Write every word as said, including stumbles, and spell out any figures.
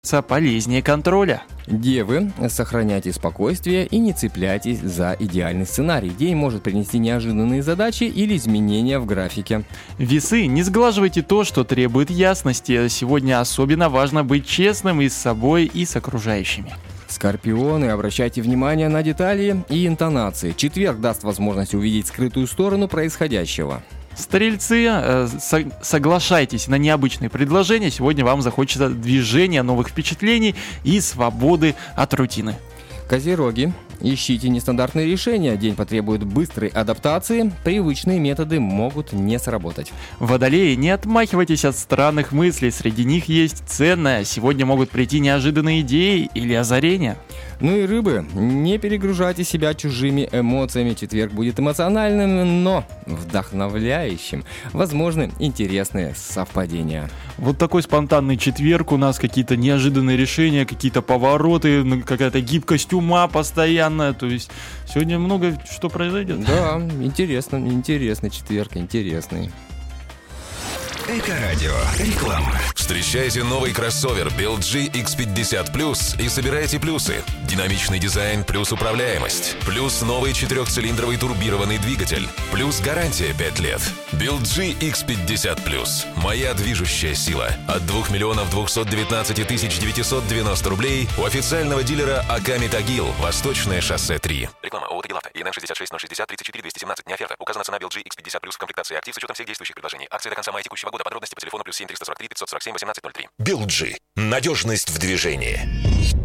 полезнее контроля. Девы, сохраняйте спокойствие и не цепляйтесь за идеальный сценарий. День может принести неожиданные задачи или изменения в графике. Весы, не сглаживайте то, что требует ясности. Сегодня особенно важно быть честным и с собой, и с окружающими. Скорпионы, обращайте внимание на детали и интонации. Четверг даст возможность увидеть скрытую сторону происходящего. Стрельцы, э, со- соглашайтесь на необычные предложения. Сегодня вам захочется движения, новых впечатлений и свободы от рутины. Козероги, ищите нестандартные решения. День потребует быстрой адаптации. Привычные методы могут не сработать. Водолеи, не отмахивайтесь от странных мыслей. Среди них есть ценное. Сегодня могут прийти неожиданные идеи или озарения. Ну и рыбы, не перегружайте себя чужими эмоциями. Четверг будет эмоциональным, но вдохновляющим. Возможны интересные совпадения. Вот такой спонтанный четверг. У нас какие-то неожиданные решения, какие-то повороты, ну, какая-то гибкость ума постоянная. То есть сегодня много что произойдет. Да, интересно, интересный четверг, интересный. Эко-радио. Реклама. Встречайте новый кроссовер би эл джи икс пятьдесят плюс и собирайте плюсы. Динамичный дизайн плюс управляемость. Плюс новый четырехцилиндровый турбированный двигатель. Плюс гарантия пять лет. би эл джи икс пятьдесят плюс. Моя движущая сила. От двух миллионов двухсот девятнадцати тысяч девятисот девяносто рублей у официального дилера Аками Тагил. Восточное шоссе три. Реклама ООО «Тагил Авто». ИНН шестьдесят шесть ноль шестьдесят тридцать четыре двести семнадцать. Не оферта. Указана цена би эл джи икс пятьдесят плюс в комплектации актив с учетом всех действующих предложений. Акция до конца мая текущего года. Подробности по телефону плюс семь триста сорок три пятьсот сорок семь восемнадцать ноль три. би эл джи. Надежность в движении.